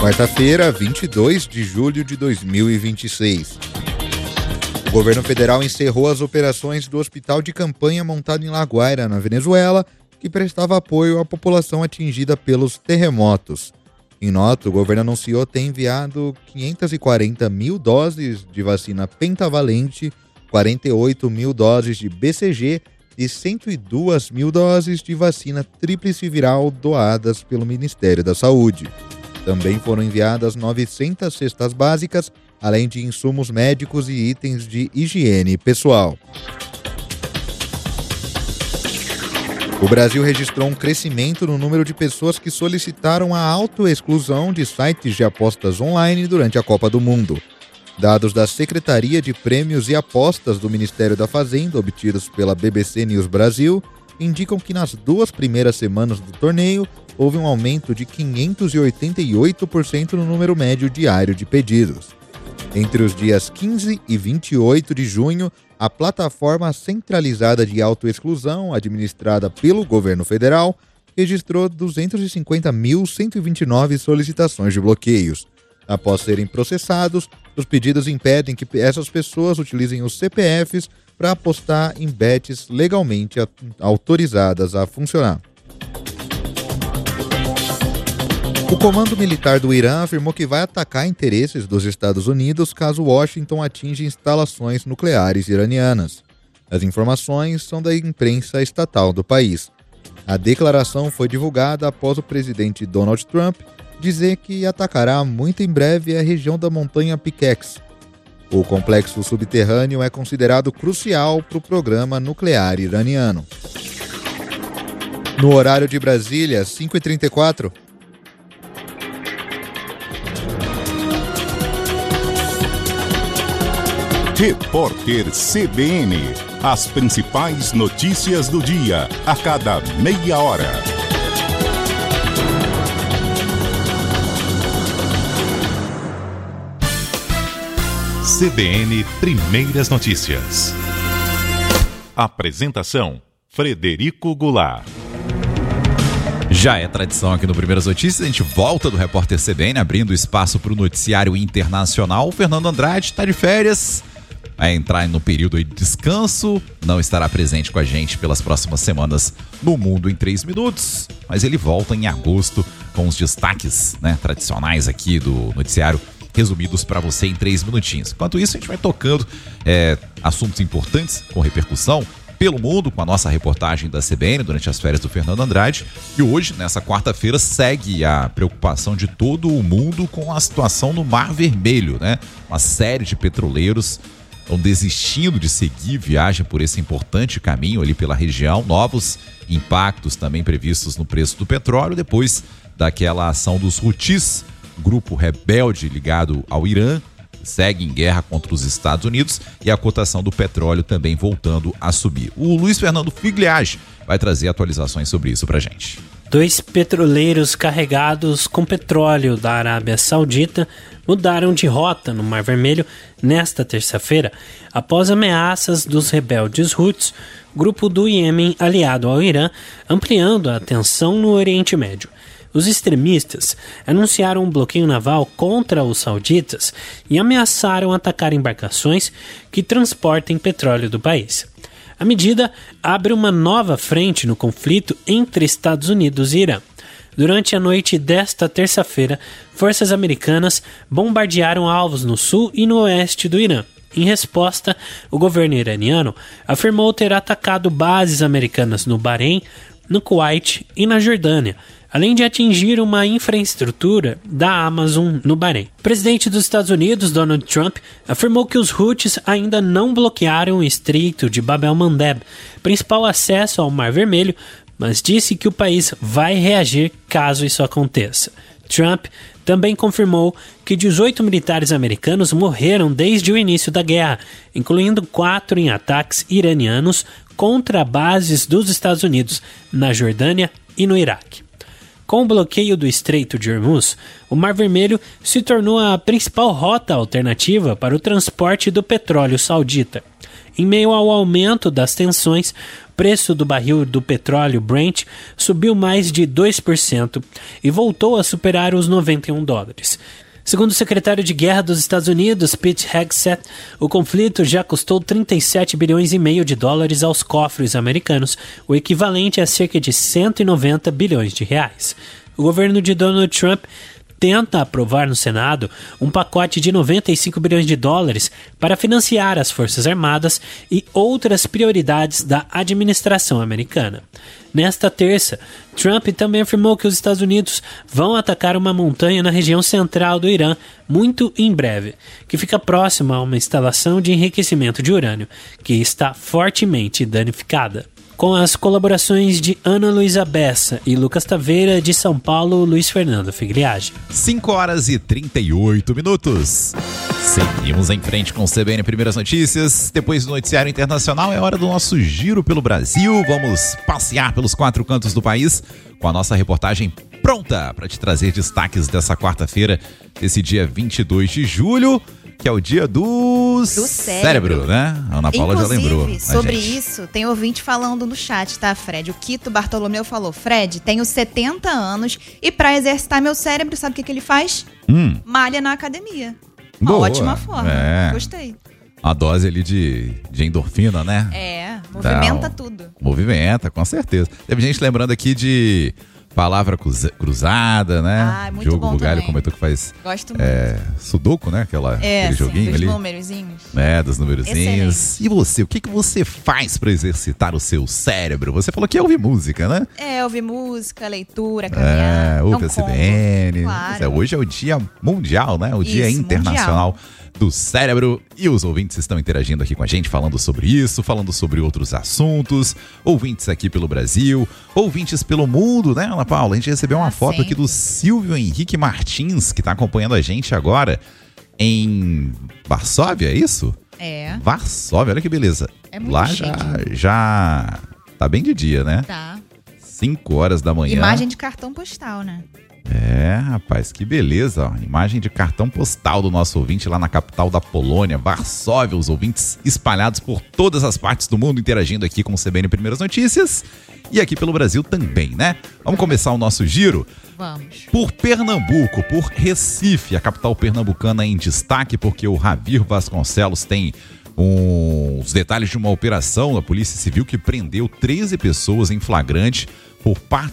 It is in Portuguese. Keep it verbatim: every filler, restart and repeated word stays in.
Quarta-feira, vinte e dois de julho de dois mil e vinte e seis. O governo federal encerrou as operações do hospital de campanha montado em La Guaira, na Venezuela, que prestava apoio à população atingida pelos terremotos. Em nota, o governo anunciou ter enviado quinhentas e quarenta mil doses de vacina pentavalente, quarenta e oito mil doses de B C G e cento e duas mil doses de vacina tríplice viral doadas pelo Ministério da Saúde. Também foram enviadas novecentas cestas básicas, além de insumos médicos e itens de higiene pessoal. O Brasil registrou um crescimento no número de pessoas que solicitaram a autoexclusão de sites de apostas online durante a Copa do Mundo. Dados da Secretaria de Prêmios e Apostas do Ministério da Fazenda, obtidos pela B B C News Brasil, indicam que nas duas primeiras semanas do torneio houve um aumento de quinhentos e oitenta e oito por cento no número médio diário de pedidos. Entre os dias quinze e vinte e oito de junho, a plataforma centralizada de autoexclusão, administrada pelo governo federal, registrou duzentas e cinquenta mil cento e vinte e nove solicitações de bloqueios. Após serem processados, os pedidos impedem que essas pessoas utilizem os C P Fs para apostar em bets legalmente autorizadas a funcionar. O comando militar do Irã afirmou que vai atacar interesses dos Estados Unidos caso Washington atinja instalações nucleares iranianas. As informações são da imprensa estatal do país. A declaração foi divulgada após o presidente Donald Trump dizer que atacará muito em breve a região da montanha Pickex. O complexo subterrâneo é considerado crucial para o programa nuclear iraniano. No horário de Brasília, cinco e trinta e quatro. Repórter C B N. As principais notícias do dia, a cada meia hora. C B N Primeiras Notícias. Apresentação: Frederico Goulart. Já é tradição aqui no Primeiras Notícias, a gente volta do Repórter C B N, abrindo espaço para o noticiário internacional. O Fernando Andrade está de férias, vai entrar no período de descanso, não estará presente com a gente pelas próximas semanas no Mundo em três minutos, mas ele volta em agosto com os destaques, né, tradicionais aqui do noticiário, resumidos para você em três minutinhos. Enquanto isso, a gente vai tocando é, assuntos importantes com repercussão pelo mundo, com a nossa reportagem da C B N durante as férias do Fernando Andrade. E hoje, nessa quarta-feira, segue a preocupação de todo o mundo com a situação no Mar Vermelho, né? Uma série de petroleiros estão desistindo de seguir viagem por esse importante caminho ali pela região. Novos impactos também previstos no preço do petróleo, depois daquela ação dos Houthis, grupo rebelde ligado ao Irã, segue em guerra contra os Estados Unidos, e a cotação do petróleo também voltando a subir. O Luiz Fernando Figliage vai trazer atualizações sobre isso pra gente. Dois petroleiros carregados com petróleo da Arábia Saudita mudaram de rota no Mar Vermelho nesta terça-feira, após ameaças dos rebeldes Houthis, grupo do Iêmen aliado ao Irã, ampliando a tensão no Oriente Médio. Os extremistas anunciaram um bloqueio naval contra os sauditas e ameaçaram atacar embarcações que transportem petróleo do país. A medida abre uma nova frente no conflito entre Estados Unidos e Irã. Durante a noite desta terça-feira, forças americanas bombardearam alvos no sul e no oeste do Irã. Em resposta, o governo iraniano afirmou ter atacado bases americanas no Bahrein, no Kuwait e na Jordânia, além de atingir uma infraestrutura da Amazon no Bahrein. O presidente dos Estados Unidos, Donald Trump, afirmou que os Houthis ainda não bloquearam o estreito de Bab el-Mandeb, principal acesso ao Mar Vermelho, mas disse que o país vai reagir caso isso aconteça. Trump também confirmou que dezoito militares americanos morreram desde o início da guerra, incluindo quatro em ataques iranianos contra bases dos Estados Unidos na Jordânia e no Iraque. Com o bloqueio do Estreito de Hormuz, o Mar Vermelho se tornou a principal rota alternativa para o transporte do petróleo saudita. Em meio ao aumento das tensões, o preço do barril do petróleo Brent subiu mais de dois por cento e voltou a superar os noventa e um dólares. Segundo o secretário de Guerra dos Estados Unidos, Pete Hegseth, o conflito já custou trinta e sete bilhões e meio de dólares aos cofres americanos, o equivalente a cerca de cento e noventa bilhões de reais. O governo de Donald Trump tenta aprovar no Senado um pacote de noventa e cinco bilhões de dólares para financiar as Forças Armadas e outras prioridades da administração americana. Nesta terça, Trump também afirmou que os Estados Unidos vão atacar uma montanha na região central do Irã muito em breve, que fica próxima a uma instalação de enriquecimento de urânio, que está fortemente danificada. Com as colaborações de Ana Luísa Bessa e Lucas Taveira, de São Paulo, Luiz Fernando Figliage. cinco horas e trinta e oito minutos. Seguimos em frente com o C B N Primeiras Notícias. Depois do noticiário internacional, é hora do nosso giro pelo Brasil. Vamos passear pelos quatro cantos do país com a nossa reportagem pronta para te trazer destaques dessa quarta-feira, esse dia vinte e dois de julho. Que é o dia do, do cérebro. cérebro, né? A Ana Paula Inclusive, já lembrou. Sobre isso, tem ouvinte falando no chat, tá, Fred? O Quito Bartolomeu falou: Fred, tenho setenta anos e pra exercitar meu cérebro, sabe o que, que ele faz? Hum. Malha na academia. Uma Boa. ótima forma. É. Gostei. A dose ali de, de endorfina, né? É, movimenta Dá um, tudo. Movimenta, com certeza. Teve gente lembrando aqui de palavra cruza, cruzada, né? Ah, muito Jogo bom Bugalho também. comentou que faz Gosto muito. é, sudoku, né? Aquela, É, aquele sim, joguinho dos ali. númerozinhos. É, dos númerozinhos. Excelente. E você, o que, que você faz pra exercitar o seu cérebro? Você falou que é ouvir música, né? É, ouvir música, leitura, caminhar. É, ouve a C B N. Claro. É, hoje é o dia mundial, né? O Isso, dia internacional mundial. do cérebro. E os ouvintes estão interagindo aqui com a gente, falando sobre isso, falando sobre outros assuntos. Ouvintes aqui pelo Brasil, ouvintes pelo mundo, né, Ana Paula? A gente recebeu uma Ah, foto sempre. aqui do Silvio Henrique Martins, que está acompanhando a gente agora em Varsóvia, é isso? É. Varsóvia, olha que beleza. É muito Lá chique. já, já tá bem de dia, né? Tá. cinco horas da manhã. Imagem de cartão postal, né? É, rapaz, que beleza, ó. Imagem de cartão postal do nosso ouvinte lá na capital da Polônia, Varsóvia, os ouvintes espalhados por todas as partes do mundo, interagindo aqui com o C B N Primeiras Notícias e aqui pelo Brasil também, né? Vamos começar o nosso giro Vamos. por Pernambuco, por Recife, a capital pernambucana em destaque, porque o Ravir Vasconcelos tem um, os detalhes de uma operação da Polícia Civil que prendeu treze pessoas em flagrante por par